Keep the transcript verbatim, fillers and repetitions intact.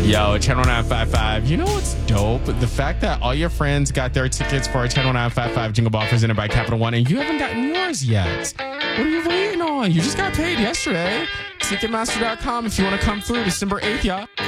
Yo, Channel nine five five. You know what's dope? The fact that all your friends got their tickets for our Channel nine five five Jingle Ball presented by Capital One, and you haven't gotten yours yet. What are you waiting on? You just got paid yesterday. Ticketmaster dot com if you want to come through December eighth, y'all.